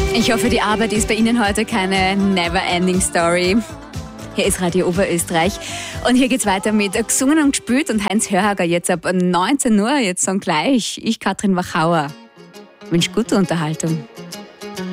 Ich hoffe, die Arbeit ist bei Ihnen heute keine never-ending Story. Hier ist Radio Oberösterreich und hier geht's weiter mit Gesungen und gespielt und Heinz Hörhager jetzt ab 19 Uhr, jetzt dann gleich. Ich, Katrin Wachauer, wünsche gute Unterhaltung.